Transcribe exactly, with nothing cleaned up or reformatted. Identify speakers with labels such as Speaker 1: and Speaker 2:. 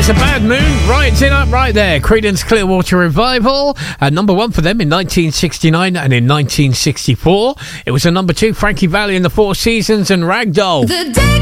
Speaker 1: a Bad Moon, rising up right there. Creedence Clearwater Revival, uh, number one for them in nineteen sixty-nine and in nineteen sixty-four. It was a number two, Frankie Valli and the Four Seasons and Ragdoll.
Speaker 2: The day